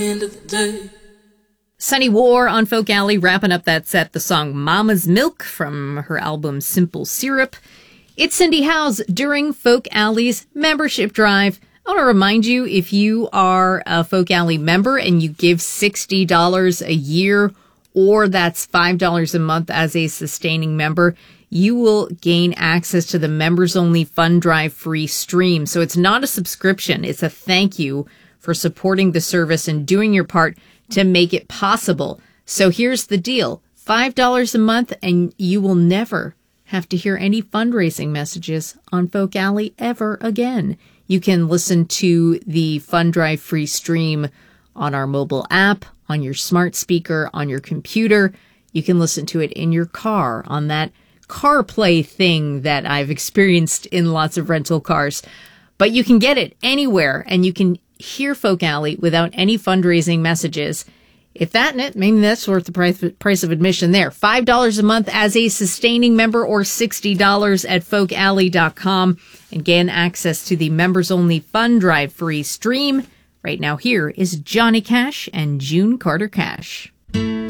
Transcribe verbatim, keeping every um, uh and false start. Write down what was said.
End of the day. Sunny War on Folk Alley, wrapping up that set, the song Mama's Milk from her album Simple Syrup. It's Cindy Howes during Folk Alley's membership drive. I want to remind you, if you are a Folk Alley member and you give sixty dollars a year, or that's five dollars a month as a sustaining member, you will gain access to the members-only fund drive free stream. So it's not a subscription. It's a thank you for supporting the service and doing your part to make it possible. So here's the deal. five dollars a month and you will never have to hear any fundraising messages on Folk Alley ever again. You can listen to the Fund Drive free stream on our mobile app, on your smart speaker, on your computer. You can listen to it in your car, on that CarPlay thing that I've experienced in lots of rental cars. But you can get it anywhere, and you can hear Folk Alley without any fundraising messages. If that and it, maybe that's worth the price, price of admission there. five dollars a month as a sustaining member, or sixty dollars at folk alley dot com, and gain access to the members-only Fund Drive free stream. Right now, here is Johnny Cash and June Carter Cash.